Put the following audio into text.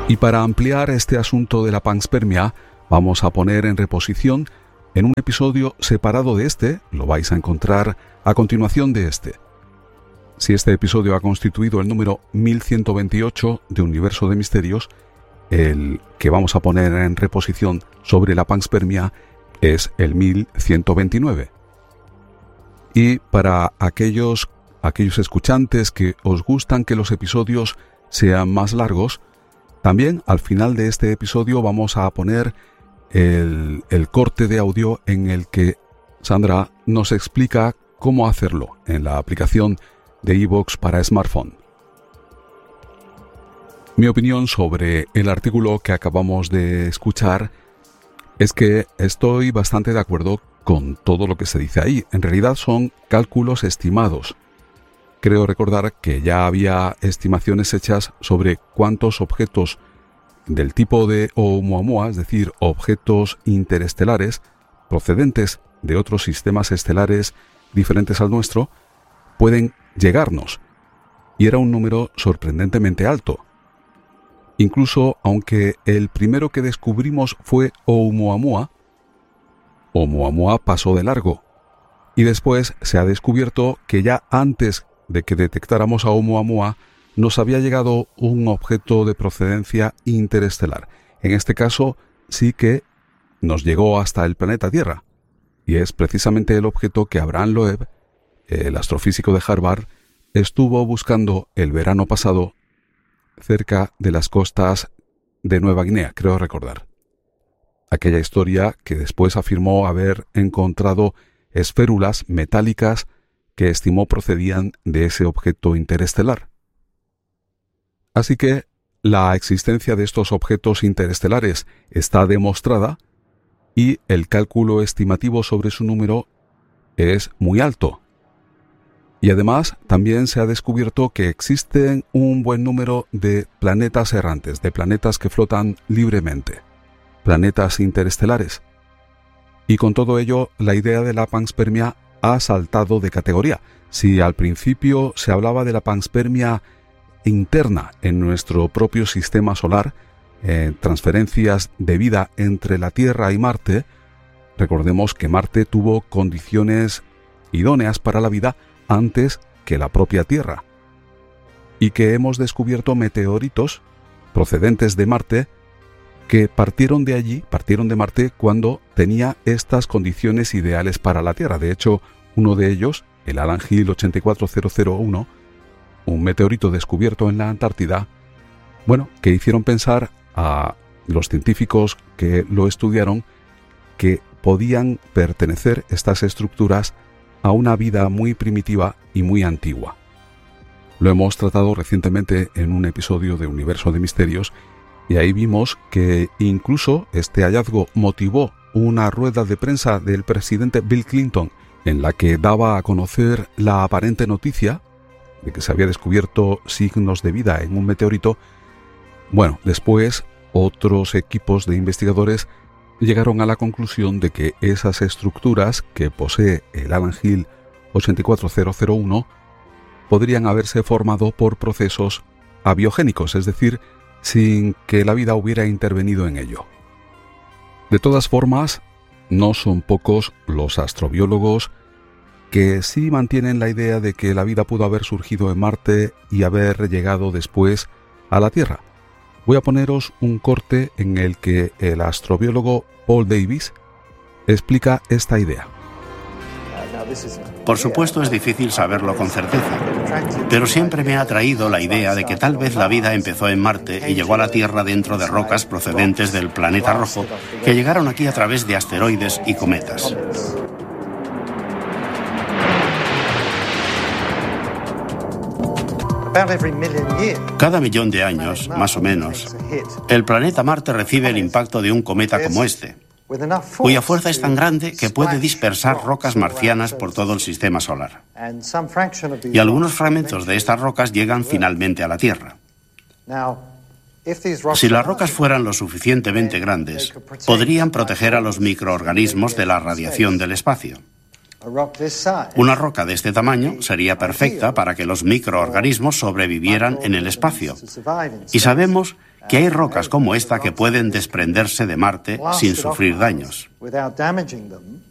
Y para ampliar este asunto de la panspermia, vamos a poner en reposición en un episodio separado de este, lo vais a encontrar a continuación de este. Si este episodio ha constituido el número 1128 de Universo de Misterios, el que vamos a poner en reposición sobre la panspermia es el 1129. Y para aquellos escuchantes que os gustan que los episodios sean más largos, también al final de este episodio vamos a poner el corte de audio en el que Sandra nos explica cómo hacerlo en la aplicación de iVoox para smartphone. Mi opinión sobre el artículo que acabamos de escuchar es que estoy bastante de acuerdo con todo lo que se dice ahí. En realidad son cálculos estimados. Creo recordar que ya había estimaciones hechas sobre cuántos objetos del tipo de Oumuamua, es decir, objetos interestelares procedentes de otros sistemas estelares diferentes al nuestro, pueden llegarnos. Y era un número sorprendentemente alto. Incluso aunque el primero que descubrimos fue Oumuamua pasó de largo. Y después se ha descubierto que ya antes de que detectáramos a Oumuamua nos había llegado un objeto de procedencia interestelar. En este caso sí que nos llegó hasta el planeta Tierra. Y es precisamente el objeto que Abraham Loeb, el astrofísico de Harvard, estuvo buscando el verano pasado cerca de las costas de Nueva Guinea, creo recordar. Aquella historia que después afirmó haber encontrado esférulas metálicas que estimó procedían de ese objeto interestelar. Así que la existencia de estos objetos interestelares está demostrada y el cálculo estimativo sobre su número es muy alto. Y además también se ha descubierto que existen un buen número de planetas errantes, de planetas que flotan libremente, planetas interestelares. Y con todo ello, la idea de la panspermia ha saltado de categoría. Si al principio se hablaba de la panspermia interna en nuestro propio sistema solar, transferencias de vida entre la Tierra y Marte, recordemos que Marte tuvo condiciones idóneas para la vida antes que la propia Tierra, y que hemos descubierto meteoritos procedentes de Marte que partieron de Marte cuando tenía estas condiciones ideales para la Tierra. De hecho, uno de ellos, el Alan Hill 84001, un meteorito descubierto en la Antártida, que hicieron pensar a los científicos que lo estudiaron que podían pertenecer estas estructuras a una vida muy primitiva y muy antigua. Lo hemos tratado recientemente en un episodio de Universo de Misterios y ahí vimos que incluso este hallazgo motivó una rueda de prensa del presidente Bill Clinton en la que daba a conocer la aparente noticia de que se había descubierto signos de vida en un meteorito. Después otros equipos de investigadores llegaron a la conclusión de que esas estructuras que posee el Alan Hill 84001 podrían haberse formado por procesos abiogénicos, es decir, sin que la vida hubiera intervenido en ello. De todas formas, no son pocos los astrobiólogos que sí mantienen la idea de que la vida pudo haber surgido en Marte y haber llegado después a la Tierra. Voy a poneros un corte en el que el astrobiólogo Paul Davies explica esta idea. Por supuesto es difícil saberlo con certeza, pero siempre me ha atraído la idea de que tal vez la vida empezó en Marte y llegó a la Tierra dentro de rocas procedentes del planeta rojo que llegaron aquí a través de asteroides y cometas. Cada millón de años, más o menos, el planeta Marte recibe el impacto de un cometa como este, cuya fuerza es tan grande que puede dispersar rocas marcianas por todo el sistema solar. Y algunos fragmentos de estas rocas llegan finalmente a la Tierra. Si las rocas fueran lo suficientemente grandes, podrían proteger a los microorganismos de la radiación del espacio. Una roca de este tamaño sería perfecta para que los microorganismos sobrevivieran en el espacio. Y sabemos que hay rocas como esta que pueden desprenderse de Marte sin sufrir daños.